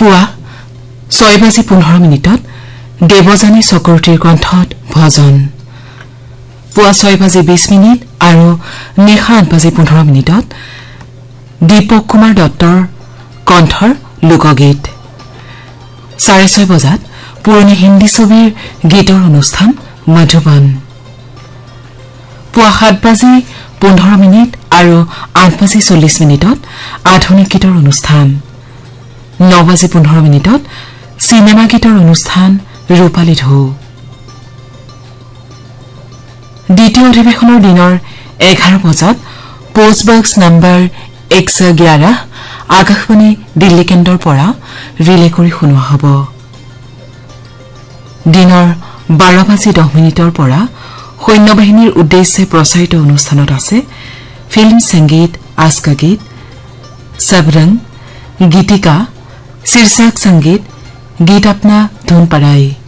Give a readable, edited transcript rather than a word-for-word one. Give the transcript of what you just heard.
পুৱা 6:15 দেৱজানী চক্ৰৱৰ্তীৰ কণ্ঠত ভজন পুৱা 6:20 আৰু নিশা 8:15 দীপক কুমাৰ দত্তৰ কণ্ঠৰ লোকগীত 6:30 বজাত পুৰণি হিন্দী ছবিৰ গীতৰ অনুষ্ঠান মধুবন পুৱা 7:15 আৰু 8:40 আধুনিক গীতৰ অনুষ্ঠান 9:15 চিনেমা গীতৰ অনুষ্ঠান ৰূপালী ঢৌ দ্বিতীয় অধিৱেশনৰ দিনৰ 11 বজাত post box number 111 Akashvani Delhi কেন্দ্ৰৰ পৰা ৰিলে কৰি শুনোৱা হ'ব দিনৰ 12:10 পৰা সৈন্যবাহিনীৰ উদ্দেশ্যে প্ৰচাৰিত অনুষ্ঠানত আছে ফিল্ম সংগীত আজকা গীত सबरंग गीतिका शीर्षक संगीत गीत अपना धुन पड़ाई